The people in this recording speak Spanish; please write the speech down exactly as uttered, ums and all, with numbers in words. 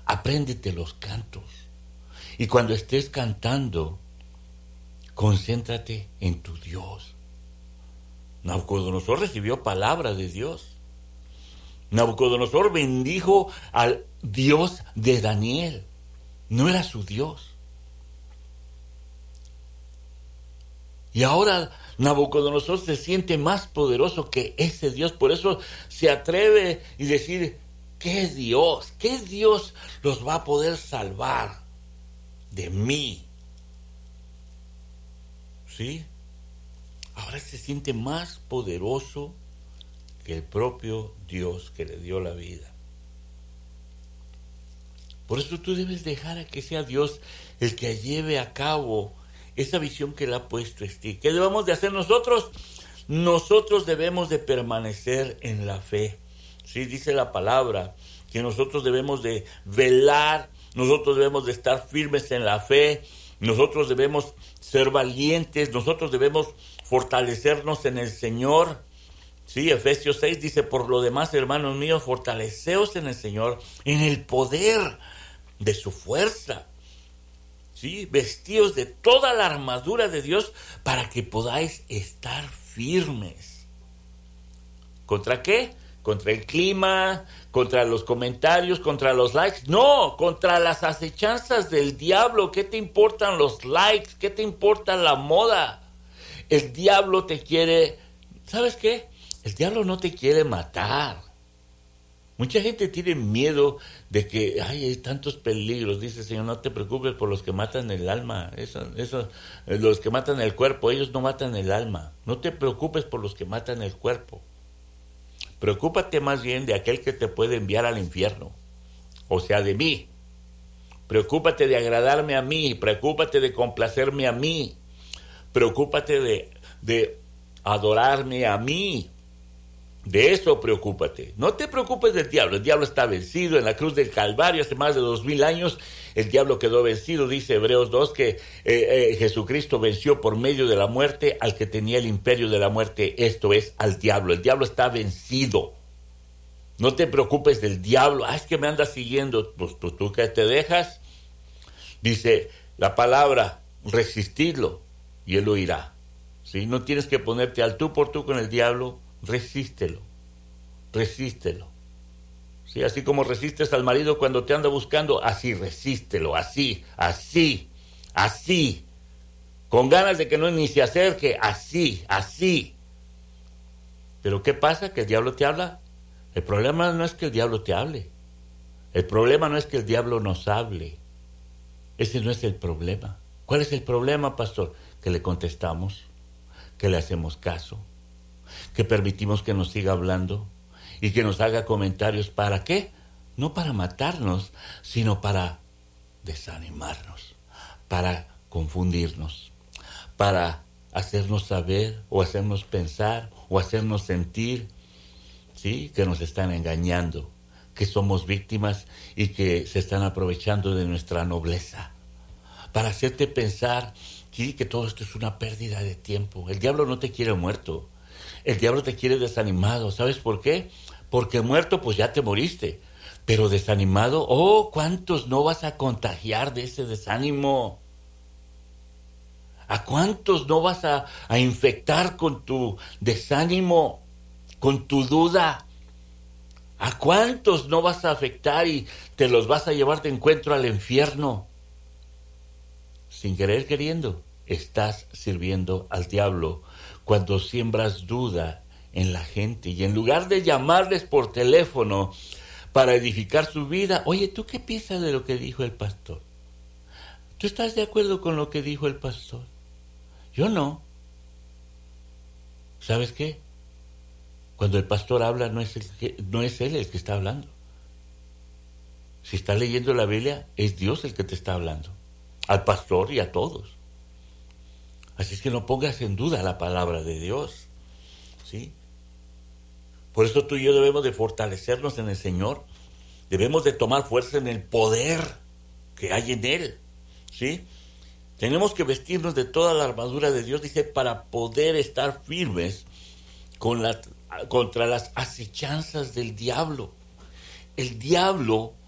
Apréndete los cantos. Y cuando estés cantando, concéntrate en tu Dios. Nabucodonosor recibió palabra de Dios. Nabucodonosor bendijo al Dios de Daniel. No era su Dios. Y ahora Nabucodonosor se siente más poderoso que ese Dios. Por eso se atreve y decir, ¿qué Dios? ¿Qué Dios los va a poder salvar de mí? ¿Sí? Ahora se siente más poderoso que el propio Dios que le dio la vida. Por eso tú debes dejar a que sea Dios el que lleve a cabo esa visión que Él ha puesto en ti. ¿Qué debemos de hacer nosotros? Nosotros debemos de permanecer en la fe. Sí, dice la palabra que nosotros debemos de velar, nosotros debemos de estar firmes en la fe, nosotros debemos ser valientes, nosotros debemos fortalecernos en el Señor. Sí, Efesios seis dice, por lo demás, hermanos míos, fortaleceos en el Señor, en el poder de su fuerza. Sí, vestíos de toda la armadura de Dios para que podáis estar firmes. ¿Contra qué? Contra el clima, contra los comentarios, contra los likes. No, contra las acechanzas del diablo. ¿Qué te importan los likes? ¿Qué te importa la moda? El diablo te quiere, ¿sabes qué? El diablo no te quiere matar. Mucha gente tiene miedo de que ay, hay tantos peligros. Dice, Señor, no te preocupes por los que matan el alma. Eso, eso, los que matan el cuerpo, ellos no matan el alma. No te preocupes por los que matan el cuerpo. Preocúpate más bien de aquel que te puede enviar al infierno. O sea, de mí. Preocúpate de agradarme a mí. Preocúpate de complacerme a mí. Preocúpate de, de adorarme a mí. De eso preocúpate. No te preocupes del diablo. El diablo está vencido en la cruz del Calvario hace más de dos mil años. El diablo quedó vencido. Dice Hebreos dos que eh, eh, Jesucristo venció por medio de la muerte al que tenía el imperio de la muerte. Esto es, al diablo. El diablo está vencido. No te preocupes del diablo. Ah, es que me andas siguiendo. Pues tú, tú que te dejas. Dice la palabra, resistidlo y él huirá. ¿Sí? No tienes que ponerte al tú por tú con el diablo. Resístelo, resístelo. ¿Sí? Así como resistes al marido cuando te anda buscando, así resístelo, así, así, así. Con ganas de que no ni se acerque, así, así. Pero ¿qué pasa? ¿Que el diablo te habla? El problema no es que el diablo te hable. El problema no es que el diablo nos hable. Ese no es el problema. ¿Cuál es el problema, pastor? Que le contestamos, que le hacemos caso, que permitimos que nos siga hablando y que nos haga comentarios. ¿Para qué? No para matarnos, sino para desanimarnos, para confundirnos, para hacernos saber o hacernos pensar o hacernos sentir, ¿sí?, que nos están engañando, que somos víctimas y que se están aprovechando de nuestra nobleza, para hacerte pensar, sí, que todo esto es una pérdida de tiempo. El diablo no te quiere muerto. El diablo te quiere desanimado. ¿Sabes por qué? Porque muerto, pues ya te moriste. Pero desanimado, oh, ¿cuántos no vas a contagiar de ese desánimo? ¿A cuántos no vas a, a infectar con tu desánimo, con tu duda? ¿A cuántos no vas a afectar y te los vas a llevar de encuentro al infierno? Sin querer queriendo, estás sirviendo al diablo cuando siembras duda en la gente y en lugar de llamarles por teléfono para edificar su vida, oye, ¿tú qué piensas de lo que dijo el pastor? ¿Tú estás de acuerdo con lo que dijo el pastor? Yo no. ¿Sabes qué? Cuando el pastor habla, no es, el que, no es él el que está hablando. Si estás leyendo la Biblia, es Dios el que te está hablando. Al pastor y a todos. Así es que no pongas en duda la palabra de Dios, ¿sí? Por eso tú y yo debemos de fortalecernos en el Señor. Debemos de tomar fuerza en el poder que hay en Él, ¿sí? Tenemos que vestirnos de toda la armadura de Dios, dice, para poder estar firmes con la, contra las acechanzas del diablo. El diablo